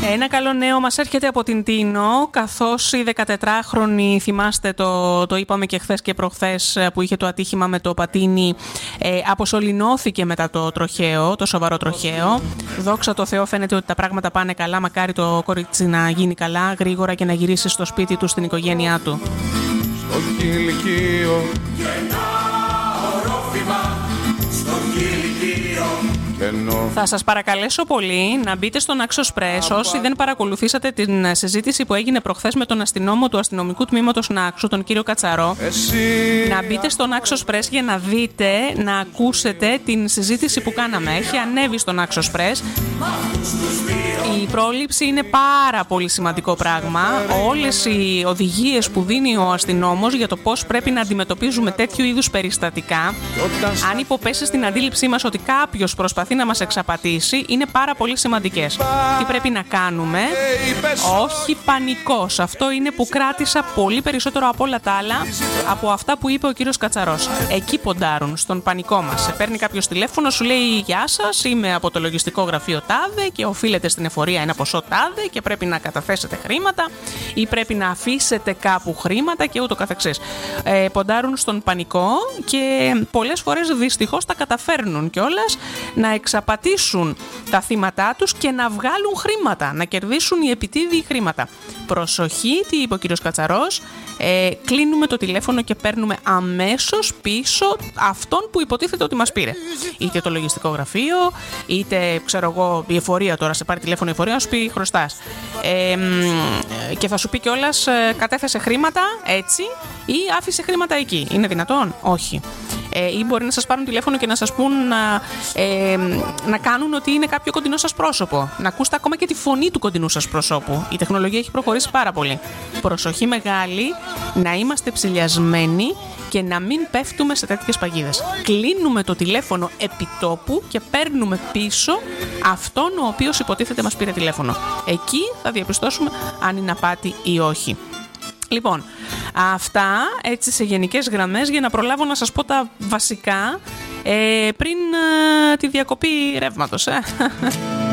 Ένα καλό νέο μας έρχεται από την Τίνο, καθώς η 14χρονη, θυμάστε το είπαμε και χθες και προχθές που είχε το ατύχημα με το πατίνι, αποσωληνώθηκε μετά το τροχαίο, το σοβαρό τροχαίο. Δόξα τω Θεώ, φαίνεται ότι τα πράγματα πάνε καλά, μακάρι το κορίτσι να γίνει καλά γρήγορα και να γυρίσει στο σπίτι του, στην οικογένειά του. Στο κηλικείο και ένα ορόφημα, στο κηλικείο. Θα σας παρακαλέσω πολύ να μπείτε στον Naxos Press όσοι δεν παρακολουθήσατε την συζήτηση που έγινε προχθές με τον αστυνόμο του αστυνομικού τμήματος Νάξου, τον κύριο Κατσαρό. Να μπείτε στον Naxos Press για να δείτε, να ακούσετε την συζήτηση που κάναμε. Έχει ανέβει στον Naxos Press. Η πρόληψη είναι πάρα πολύ σημαντικό πράγμα. Όλες οι οδηγίες που δίνει ο αστυνόμος για το πώς πρέπει να αντιμετωπίζουμε τέτοιου είδους περιστατικά, αν υποπέσει στην αντίληψή μας ότι κάποιος προσπαθεί να μας εξαπατήσει, είναι πάρα πολύ σημαντικές. Τι πρέπει να κάνουμε? Όχι πανικός. Αυτό είναι που κράτησα πολύ περισσότερο από όλα τα άλλα, από αυτά που είπε ο κύριος Κατσαρός. Εκεί ποντάρουν, στον πανικό μας. Σε παίρνει κάποιος τηλέφωνο, σου λέει «Γεια σας, είμαι από το λογιστικό γραφείο τάδε και οφείλετε στην εφορία ένα ποσό τάδε και πρέπει να καταθέσετε χρήματα ή πρέπει να αφήσετε κάπου χρήματα» και ούτω καθεξής. Ποντάρουν στον πανικό και πολλές φορές δυστυχώς τα καταφέρνουν κιόλας να εξαπατήσουν τα θύματά τους και να βγάλουν χρήματα, να κερδίσουν οι επιτίδιοι χρήματα. Προσοχή, τι είπε ο κύριος Κατσαρός, κλείνουμε το τηλέφωνο και παίρνουμε αμέσως πίσω αυτόν που υποτίθεται ότι μας πήρε. Είτε το λογιστικό γραφείο, είτε ξέρω εγώ η εφορία, τώρα σε πάρει τηλέφωνο η εφορία να σου πει χρωστάς. Και θα σου πει κιόλας κατέθεσε χρήματα έτσι ή άφησε χρήματα εκεί. Είναι δυνατόν? Όχι. Ή μπορεί να σας πάρουν τηλέφωνο και να σας πούν να κάνουν ότι είναι κάποιο κοντινό σας πρόσωπο. Να ακούσετε ακόμα και τη φωνή του κοντινού σας προσώπου. Η τεχνολογία έχει προχωρήσει πάρα πολύ. Προσοχή μεγάλη, να είμαστε ψηλιασμένοι και να μην πέφτουμε σε τέτοιες παγίδες. Κλείνουμε το τηλέφωνο επιτόπου και παίρνουμε πίσω αυτόν ο οποίος υποτίθεται μας πήρε τηλέφωνο. Εκεί θα διαπιστώσουμε αν είναι απάτη ή όχι. Λοιπόν, αυτά έτσι σε γενικές γραμμές για να προλάβω να σας πω τα βασικά πριν τη διακοπή ρεύματος.